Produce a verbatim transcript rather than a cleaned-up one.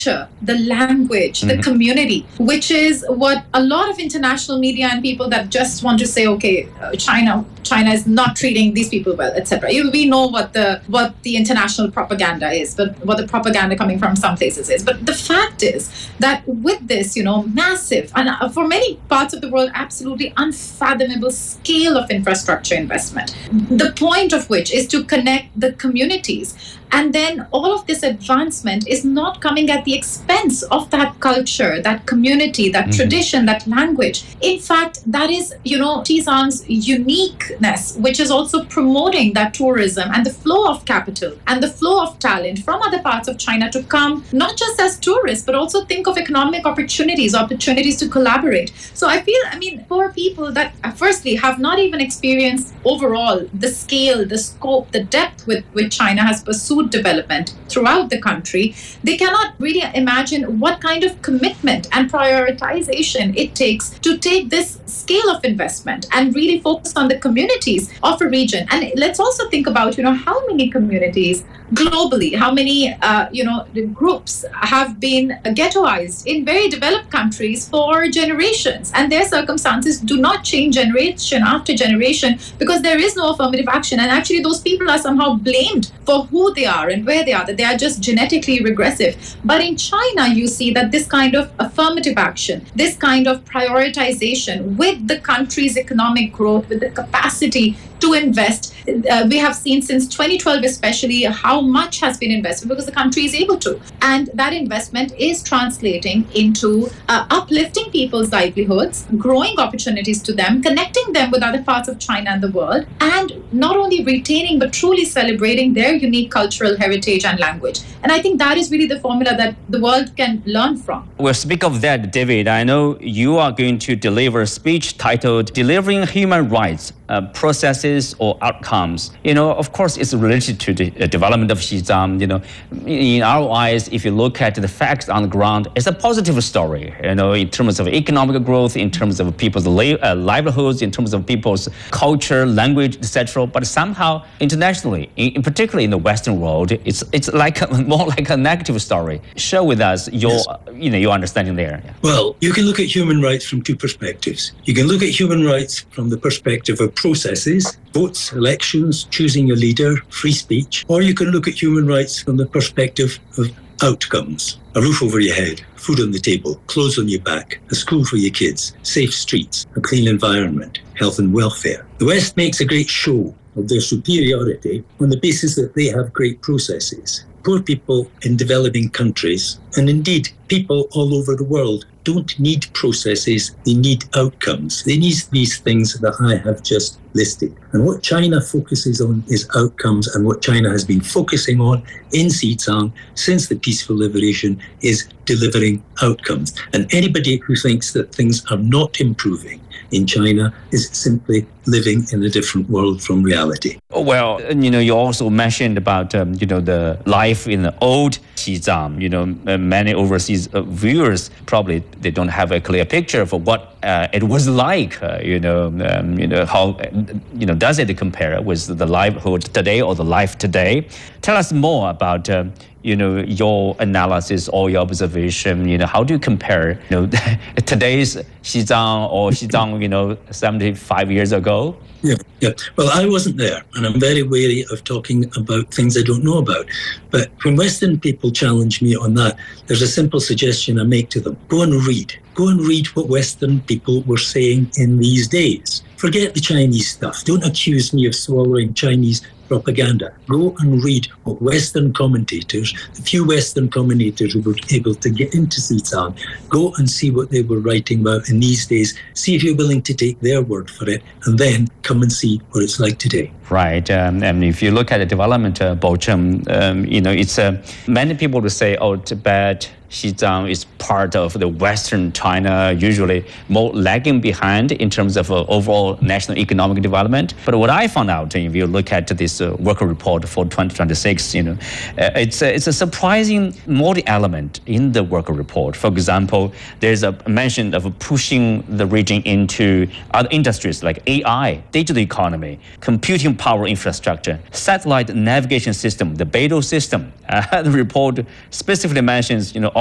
the language, the mm-hmm. community, which is what a lot of international media and people that just want to say, okay, uh, China, China is not treating these people well, et cetera. We know what the what the international propaganda is, but what the propaganda coming from some places is. But the fact is that with this, you know, massive and uh, for many parts of the world, absolutely unfathomable scale of infrastructure investment, the point of which is to connect the communities. And then all of this advancement is not coming at the expense of that culture, that community, that mm-hmm. tradition, that language. In fact, that is, you know, Xizang's uniqueness, which is also promoting that tourism and the flow of capital and the flow of talent from other parts of China to come, not just as tourists, but also think of economic opportunities, opportunities to collaborate. So I feel, I mean, for people that uh, firstly have not even experienced overall the scale, the scope, the depth with which China has pursued development throughout the country, they cannot really imagine what kind of commitment and prioritization it takes to take this scale of investment and really focus on the communities of a region. And let's also think about, you know, how many communities globally, how many, uh, you know, groups have been ghettoized in very developed countries for generations, and their circumstances do not change generation after generation because there is no affirmative action. And actually those people are somehow blamed for who they are and where they are, that they are just genetically regressive. But in China, you see that this kind of affirmative action, this kind of prioritization with the country's economic growth, with the capacity to invest, uh, we have seen since twenty twelve especially how much has been invested because the country is able to. And that investment is translating into uh, uplifting people's livelihoods, growing opportunities to them, connecting them with other parts of China and the world, and not only retaining but truly celebrating their unique cultural heritage and language. And I think that is really the formula that the world can learn from. Well, speak of that, David, I know you are going to deliver a speech titled Delivering Human Rights uh, Processes or Outcomes. You know, of course, it's related to the development of Xizang. You know, in our eyes, if you look at the facts on the ground, it's a positive story, you know, in terms of economic growth, in terms of people's li- uh, livelihoods, in terms of people's culture, language, et cetera. But somehow, internationally, in, particularly in the Western world, it's it's like a, more like a negative story. Share with us your, yes. you know, your understanding there. Yeah. Well, you can look at human rights from two perspectives. You can look at human rights from the perspective of processes, votes, elections, choosing a leader, free speech, or you can look at human rights from the perspective of outcomes. A roof over your head, food on the table, clothes on your back, a school for your kids, safe streets, a clean environment, health and welfare. The West makes a great show of their superiority on the basis that they have great processes. Poor people in developing countries, and indeed people all over the world, don't need processes, they need outcomes. They need these things that I have just listed. And what China focuses on is outcomes, and what China has been focusing on in Xizang since the peaceful liberation is delivering outcomes. And anybody who thinks that things are not improving in China is simply living in a different world from reality. Well, you know, you also mentioned about, um, you know, the life in the old Xizang. You know, many overseas uh, viewers probably they don't have a clear picture of what uh, it was like. Uh, you know, um, you know how, you know, does it compare with the livelihood today or the life today? Tell us more about. Uh, you know, your analysis or your observation, you know, how do you compare, you know, today's Xizang or Xizang, you know, seventy-five years ago? Yeah, yeah. Well, I wasn't there, and I'm very wary of talking about things I don't know about. But when Western people challenge me on that, there's a simple suggestion I make to them. Go and read. Go and read what Western people were saying in these days. Forget the Chinese stuff. Don't accuse me of swallowing Chinese propaganda. Go and read what Western commentators, the few Western commentators who were able to get into Xizang, go and see what they were writing about in these days. See if you're willing to take their word for it, and then come and see what it's like today. Right. Um, and if you look at the development, uh, Bochum, um, you know, it's uh, many people will say, oh, Tibet, Xizang is part of the Western China, usually more lagging behind in terms of uh, overall national economic development. But what I found out, if you look at this uh, work report for twenty twenty-six, you know, uh, it's, a, it's a surprising multi-element in the work report. For example, there's a mention of pushing the region into other industries like A I, digital economy, computing power infrastructure, satellite navigation system, the Beidou system. Uh, the report specifically mentions, you know,